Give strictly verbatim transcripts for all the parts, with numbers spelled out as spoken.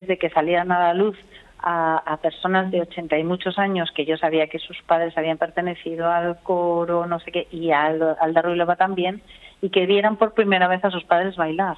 de que salieran a la luz a, a personas de ochenta y muchos años, que yo sabía que sus padres habían pertenecido al coro, no sé qué, y al, al de Ruilova también, y que vieran por primera vez a sus padres bailar.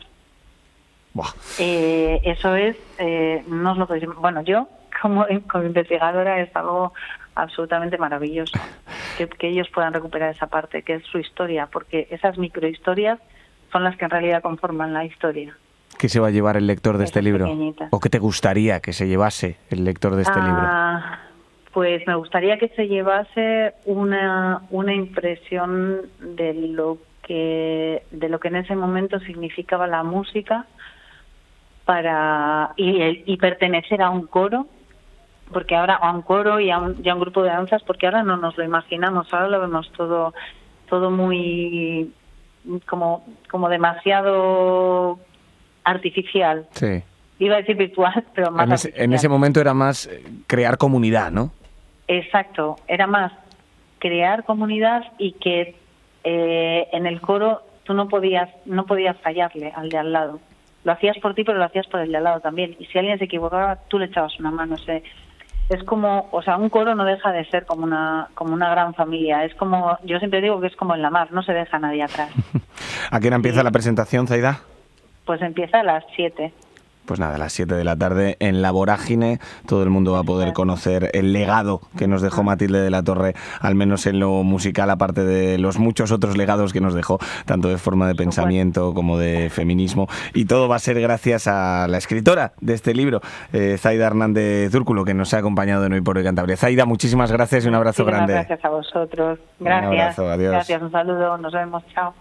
Eh, eso es, eh, no os lo podéis, bueno, yo como, como investigadora es algo absolutamente maravilloso, que, que ellos puedan recuperar esa parte, que es su historia, porque esas microhistorias son las que en realidad conforman la historia. ¿Qué se va a llevar el lector de Esas este libro? pequeñitas. ¿O qué te gustaría que se llevase el lector de este ah, libro? Pues me gustaría que se llevase una, una impresión de lo que de lo que en ese momento significaba la música para y, y pertenecer a un coro, porque ahora a un coro y a un, y a un grupo de danzas, porque ahora no nos lo imaginamos, ahora lo vemos todo todo muy como como demasiado artificial. Sí. Iba a decir virtual, pero más en ese, artificial. En ese momento era más crear comunidad, ¿no? Exacto, era más crear comunidad y que eh, en el coro tú no podías no podías fallarle al de al lado. Lo hacías por ti, pero lo hacías por el de al lado también. Y si alguien se equivocaba, tú le echabas una mano. O sea, es como, o sea, un coro no deja de ser como una como una gran familia. Es como, yo siempre digo que es como en la mar, no se deja nadie atrás. ¿A qué hora empieza sí. la presentación, Zaida? Pues empieza a las siete. Pues nada, a las siete de la tarde en La Vorágine todo el mundo va a poder conocer el legado que nos dejó Matilde de la Torre, al menos en lo musical, aparte de los muchos otros legados que nos dejó, tanto de forma de pensamiento como de feminismo. Y todo va a ser gracias a la escritora de este libro, eh, Zaida Hernández Dúrculo, que nos ha acompañado en Hoy por Hoy Cantabria. Zaida, muchísimas gracias y un abrazo muchísimas grande. Gracias a vosotros. Gracias. Un abrazo, adiós. Gracias, un saludo, nos vemos, chao.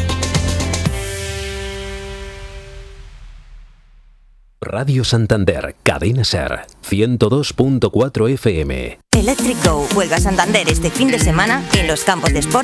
Radio Santander, Cadena Ser, ciento dos punto cuatro F M. Electric Go vuelve a Santander este fin de semana en los campos de sport